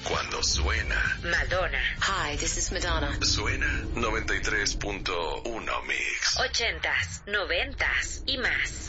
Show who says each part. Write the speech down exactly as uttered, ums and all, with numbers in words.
Speaker 1: cuando suena
Speaker 2: Madonna.
Speaker 3: Hi, this is Madonna.
Speaker 1: Suena noventa y tres punto uno Mix.
Speaker 2: Ochentas, noventas y más.